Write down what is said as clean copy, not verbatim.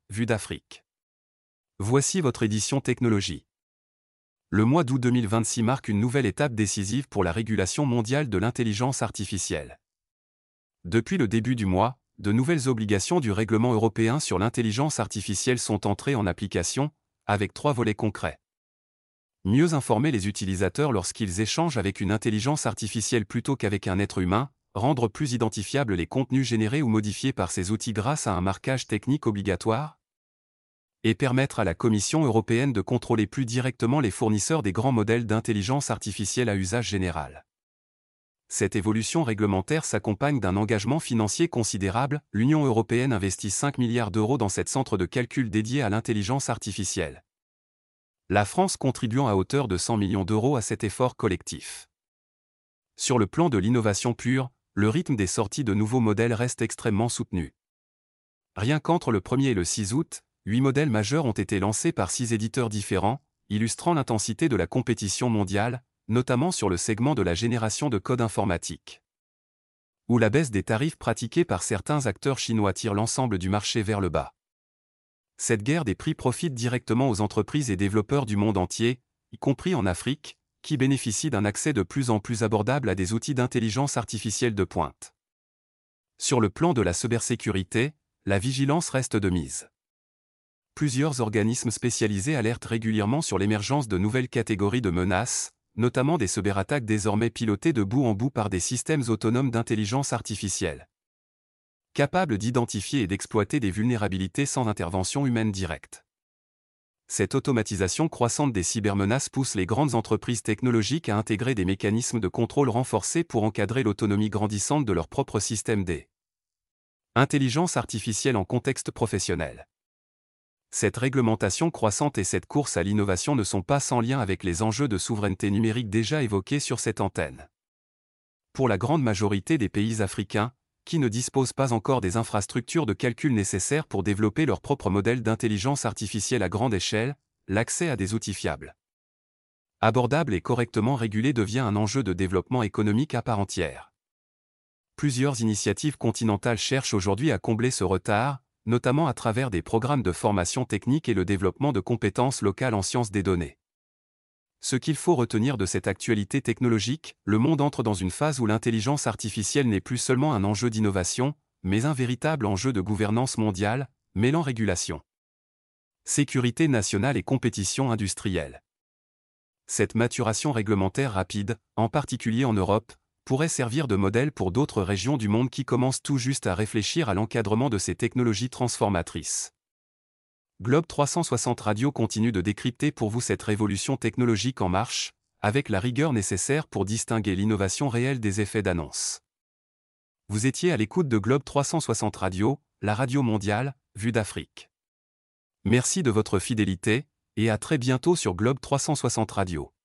vue d'Afrique. Voici votre édition technologie. Le mois d'août 2026 marque une nouvelle étape décisive pour la régulation mondiale de l'intelligence artificielle. Depuis le début du mois, de nouvelles obligations du règlement européen sur l'intelligence artificielle sont entrées en application, avec 3 volets concrets. Mieux informer les utilisateurs lorsqu'ils échangent avec une intelligence artificielle plutôt qu'avec un être humain, rendre plus identifiables les contenus générés ou modifiés par ces outils grâce à un marquage technique obligatoire, et permettre à la Commission européenne de contrôler plus directement les fournisseurs des grands modèles d'intelligence artificielle à usage général. Cette évolution réglementaire s'accompagne d'un engagement financier considérable. L'Union européenne investit 5 milliards d'euros dans cette centre de calcul dédié à l'intelligence artificielle. La France contribuant à hauteur de 100 millions d'euros à cet effort collectif. Sur le plan de l'innovation pure, le rythme des sorties de nouveaux modèles reste extrêmement soutenu. Rien qu'entre le 1er et le 6 août, 8 modèles majeurs ont été lancés par 6 éditeurs différents, illustrant l'intensité de la compétition mondiale, notamment sur le segment de la génération de code informatique, où la baisse des tarifs pratiqués par certains acteurs chinois tire l'ensemble du marché vers le bas. Cette guerre des prix profite directement aux entreprises et développeurs du monde entier, y compris en Afrique, qui bénéficient d'un accès de plus en plus abordable à des outils d'intelligence artificielle de pointe. Sur le plan de la cybersécurité, la vigilance reste de mise. Plusieurs organismes spécialisés alertent régulièrement sur l'émergence de nouvelles catégories de menaces, notamment des cyberattaques désormais pilotées de bout en bout par des systèmes autonomes d'intelligence artificielle, capables d'identifier et d'exploiter des vulnérabilités sans intervention humaine directe. Cette automatisation croissante des cybermenaces pousse les grandes entreprises technologiques à intégrer des mécanismes de contrôle renforcés pour encadrer l'autonomie grandissante de leur propre système d'intelligence artificielle en contexte professionnel. Cette réglementation croissante et cette course à l'innovation ne sont pas sans lien avec les enjeux de souveraineté numérique déjà évoqués sur cette antenne. Pour la grande majorité des pays africains, qui ne disposent pas encore des infrastructures de calcul nécessaires pour développer leur propre modèle d'intelligence artificielle à grande échelle, l'accès à des outils fiables, abordables et correctement régulés devient un enjeu de développement économique à part entière. Plusieurs initiatives continentales cherchent aujourd'hui à combler ce retard, notamment à travers des programmes de formation technique et le développement de compétences locales en sciences des données. Ce qu'il faut retenir de cette actualité technologique, le monde entre dans une phase où l'intelligence artificielle n'est plus seulement un enjeu d'innovation, mais un véritable enjeu de gouvernance mondiale, mêlant régulation, sécurité nationale et compétition industrielle. Cette maturation réglementaire rapide, en particulier en Europe, pourrait servir de modèle pour d'autres régions du monde qui commencent tout juste à réfléchir à l'encadrement de ces technologies transformatrices. Globe 360 Radio continue de décrypter pour vous cette révolution technologique en marche, avec la rigueur nécessaire pour distinguer l'innovation réelle des effets d'annonce. Vous étiez à l'écoute de Globe 360 Radio, la radio mondiale, vue d'Afrique. Merci de votre fidélité, et à très bientôt sur Globe 360 Radio.